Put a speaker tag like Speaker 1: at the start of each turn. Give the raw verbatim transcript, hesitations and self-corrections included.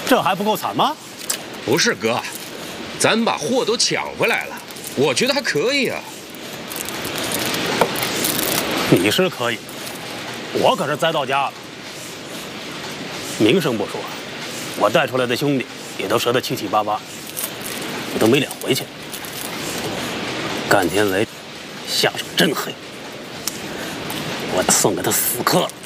Speaker 1: 这还不够惨吗？
Speaker 2: 不是哥，咱把货都抢回来了，我觉得还可以啊。
Speaker 1: 你是可以，我可是栽到家了。名声不说，我带出来的兄弟也都折得七七八八，我都没脸回去。干天雷下手真黑，我送给他死磕了。